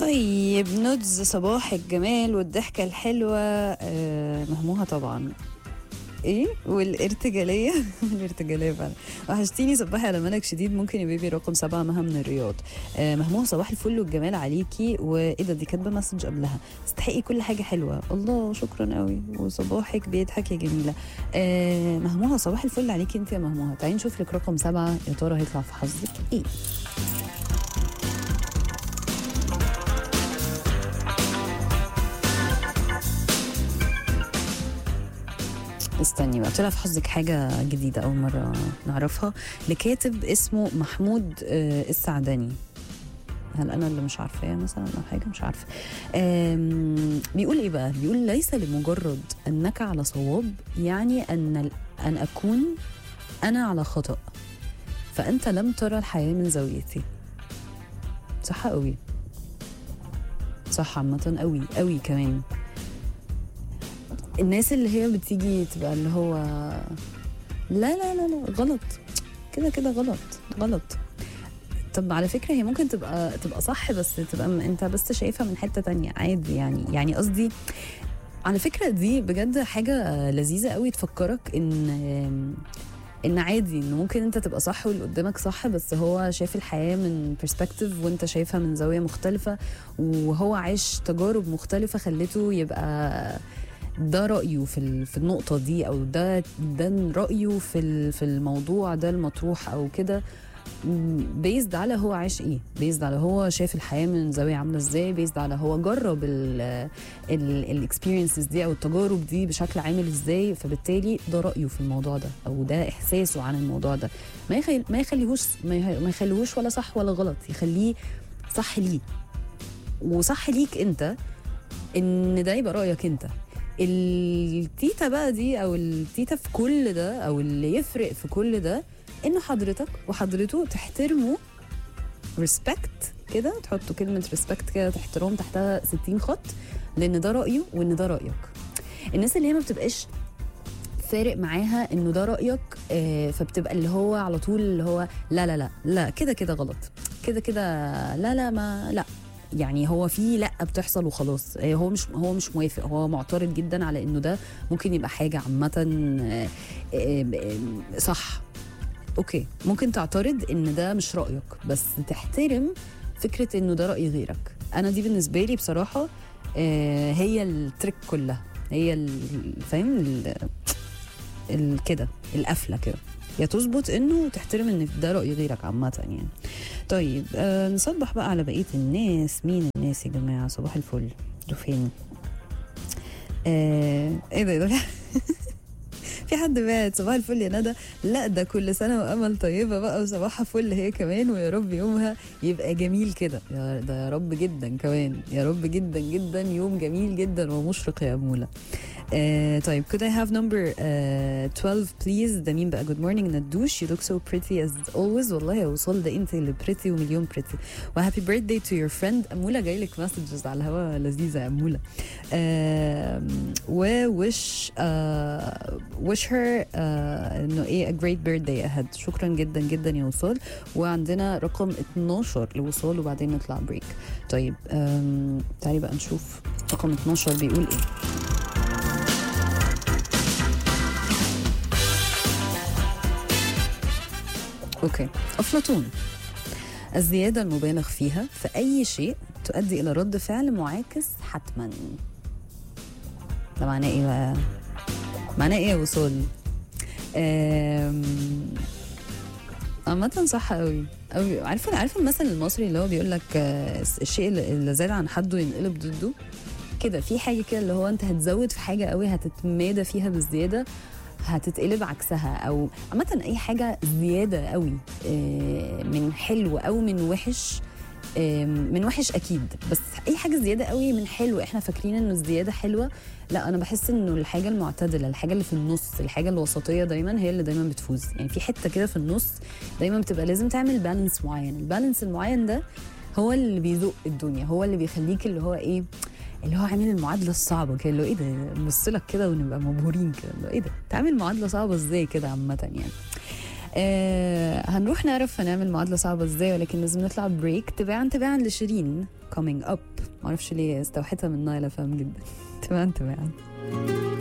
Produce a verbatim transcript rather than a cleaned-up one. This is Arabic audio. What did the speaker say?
طيب نودز صباح الجمال والضحكة الحلوة، آه مهموها طبعا. ايه والارتجالية الارتجالية فعلا. وحشتيني صباحي على ملك شديد، ممكن يا بيبي رقم سبعة مها من الرياض. آه مهموها صباح الفل والجمال عليكي، وايه ده دي كاتبة مسج قبلها، تستحقي كل حاجة حلوة. الله شكرا قوي، وصباحك بيضحك يا جميلة. آه مهموها صباح الفل عليكي انت يا مهموها. تعالي نشوف لك رقم سبعة يا ترى هيطلع في حظك ايه. استني بقى، طلع في حظك حاجة جديدة أول مرة نعرفها، لكاتب اسمه محمود آه السعداني. هل أنا اللي مش عارفاه مثلا أو حاجة مش عارفة. بيقول إيه بقى؟ بيقول ليس لمجرد أنك على صواب يعني أن أن أكون أنا على خطأ، فأنت لم ترى الحياة من زاويتي. صح قوي، صح عامة قوي قوي كمان. الناس اللي هي بتيجي تبقى اللي هو لا لا لا لا غلط، كده كده غلط غلط. طب على فكرة هي ممكن تبقى تبقى صح، بس تبقى انت بس شايفها من حتة تانية عادي. يعني يعني قصدي على فكرة دي بجد حاجة لذيذة قوي، تفكرك ان ان عادي ان ممكن انت تبقى صح واللي قدامك صح، بس هو شايف الحياة من برسبكتيف وانت شايفها من زاوية مختلفة، وهو عايش تجارب مختلفة خلته يبقى ده رأيه في في النقطة دي، أو ده ده رأيه في في الموضوع ده المطروح أو كده، بيزد على هو عايش إيه، بيزد على هو شايف الحياة من زاوية عاملة إزاي، بيزد على هو جرب الإكسبيرينسز دي أو التجارب دي بشكل عامل إزاي، فبالتالي ده رأيه في الموضوع ده أو ده إحساسه عن الموضوع ده. ما يخلي ما يخليهوش ما يخليهوش ولا صح ولا غلط، يخليه صح ليه وصح ليك أنت، إن ده يبقى رأيك أنت. التيتا بقى دي او التيتا في كل ده، او اللي يفرق في كل ده، ان حضرتك وحضرته تحترموا ريسبكت كده، تحطوا كلمة ريسبكت كده تحترم تحتها ستين خط، لان ده رأيه وان ده رأيك. الناس اللي هي ما بتبقاش فارق معاها انه ده رأيك، آه فبتبقى اللي هو على طول اللي هو لا لا لا لا كده كده غلط، كده كده لا لا ما لا، يعني هو في لا بتحصل وخلاص، هو مش هو مش موافق، هو معترض جدا على انه ده ممكن يبقى حاجه عامه صح. اوكي ممكن تعترض ان ده مش رايك، بس تحترم فكره انه ده راي غيرك. انا دي بالنسبه لي بصراحه هي التريك كلها، هي فاهم كده القفله كده، يا تظبط انه تحترم ان ده راي غيرك عامه يعني. طيب آه نصبح بقى على بقيه الناس. مين الناس يا جماعه؟ صباح الفل. دول فين؟ آه ايه ده, ده في حد بعت صباح الفل يا ندى؟ لا ده كل سنه وامل طيبه بقى، وصباحها فل هي كمان، ويا رب يومها يبقى جميل كده. يا ده يا رب جدا كمان، يا رب جدا جدا يوم جميل جدا ومشرق يا اموله. Uh, طيب could I have number uh, twelve please؟ ده مين بقى؟ good morning ندوش، you look so pretty as always. والله يا وصال ده انت اللي pretty ومليون pretty. و happy birthday to your friend أمولة، جاي لك مسجز على الهواء لذيذة يا أمولة. uh, و wish uh, wish her uh, انه ايه a great birthday ahead. شكرا جدا جدا يا وصال. وعندنا رقم اتناشر لوصال وبعدين نطلع بريك. طيب um, تعالي بقى نشوف رقم اتناشر بيقول ايه. اوكي، أفلاطون: الزيادة المبالغ فيها في أي شيء تؤدي إلى رد فعل معاكس حتما. ده معناه إيه بقى؟ معناه إيه يا وصول؟ عامة صح قوي قوي. عارفة عارفة المثل المصري اللي هو بيقول لك الشيء اللي زاد عن حده ينقلب ضده كده. في حاجة كده اللي هو أنت هتزود في حاجة قوي، هتتمادى فيها بالزيادة، هتتقلب عكسها. او عامه اي حاجه زياده قوي من حلو او من وحش، من وحش اكيد، بس اي حاجه زياده قوي من حلو احنا فاكرين انه الزياده حلوه. لا انا بحس انه الحاجه المعتدله، الحاجه اللي في النص، الحاجه الوسطيه دايما هي اللي دايما بتفوز. يعني في حته كده في النص دايما بتبقى لازم تعمل بالانس معين. البالانس المعين ده هو اللي بيزق الدنيا، هو اللي بيخليك اللي هو ايه، اللي هو عامل المعادله الصعبه كده، اللي هو ايه ده، نبص لك كده ونبقى مبهورين كده، اللي هو ايه ده، تعمل معادله صعبه ازاي كده عامه يعني. آه هنروح نعرف هنعمل معادله صعبه ازاي، ولكن لازم نطلع بريك تباعا تباعا لشيرين coming up. معرفش ليه استوحيتها من نايل فام جدا. تمام تمام.